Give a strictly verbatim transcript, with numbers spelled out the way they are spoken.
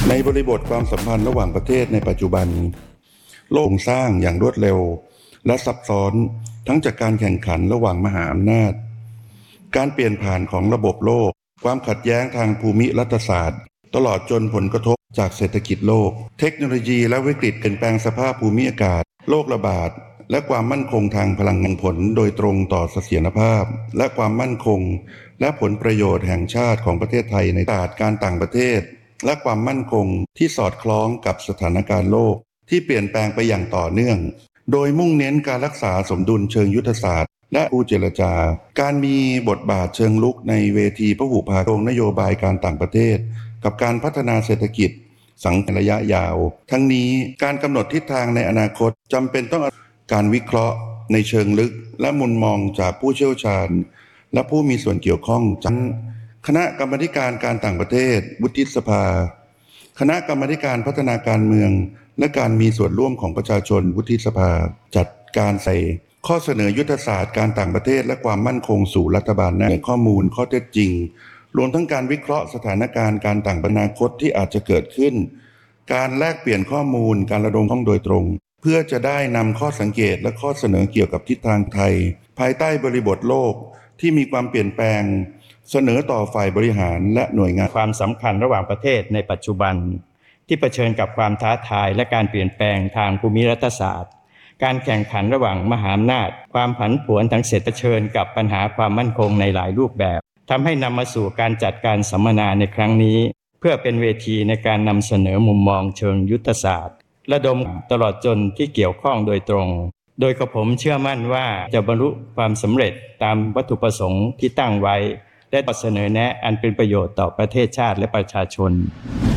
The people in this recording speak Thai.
ในบริบทความสัมพันธ์ระหว่างประเทศในปัจจุบันโลกสร้างอย่างรวดเร็วและซับซ้อนทั้งจากการแข่งขันระหว่างมหาอำนาจการเปลี่ยนผ่านของระบบโลกความขัดแย้งทางภูมิรัฐศาสตร์ตลอดจนผลกระทบจากเศรษฐกิจโลกเทคโนโลยีและวิกฤตเปลี่ยนแปลงสภาพภูมิอากาศโรคระบาดและความมั่นคงทางพลังงานผลโดยตรงต่อเสถียรภาพและความมั่นคงและผลประโยชน์แห่งชาติของประเทศไทยในตลาดการต่างประเทศและความมั่นคงที่สอดคล้องกับสถานการณ์โลกที่เปลี่ยนแปลงไปอย่างต่อเนื่องโดยมุ่งเน้นการรักษาสมดุลเชิงยุทธศาสตร์และผู้เจรจาการมีบทบาทเชิงลุกในเวทีพหุภาคนโยบายการต่างประเทศกับการพัฒนาเศรษฐกิจสังคมระยะยาวทั้งนี้การกำหนดทิศทางในอนาคตจำเป็นต้องการวิเคราะห์ในเชิงลึกและมุมมองจากผู้เชี่ยวชาญและผู้มีส่วนเกี่ยวข้องจากคณะกรรมาการการต่างประเทศวุฒิสภาคณะกรรมาการพัฒนาการเมืองและการมีส่วนร่วมของประชาชนวุฒิสภาจัดการใส่ข้อเสนอยุทธศาสตร์การต่างประเทศและความมั่นคงสู่รัฐบาลในข้อมูลข้อเท็จจริงรวมทั้งการวิเคราะห์สถานการณ์การต่างประเทศอนาคตที่อาจจะเกิดขึ้นการแลกเปลี่ยนข้อมูลการระดมข้อมูลโดยตรงเพื่อจะได้นำข้อสังเกตและข้อเสนอเกี่ยวกับทิศทางไทยภายใต้บริบทโลกที่มีความเปลี่ยนแปลงเสนอต่อฝ่ายบริหารและหน่วยงานความสำคัญระหว่างประเทศในปัจจุบันที่เผชิญกับความท้าทายและการเปลี่ยนแปลงทางภูมิรัฐศาสตร์การแข่งขันระหว่างมหาอำนาจความผันผวนทางเศรษฐกิจเผชิญกับปัญหาความมั่นคงในหลายรูปแบบทำให้นำมาสู่การจัดการสัมมนาในครั้งนี้เพื่อเป็นเวทีในการนำเสนอมุมมองเชิงยุทธศาสตร์ระดมตลอดจนที่เกี่ยวข้องโดยตรงโดยกระผมเชื่อมั่นว่าจะบรรลุความสำเร็จตามวัตถุประสงค์ที่ตั้งไว้และเสนอแนะอันเป็นประโยชน์ต่อประเทศชาติและประชาชน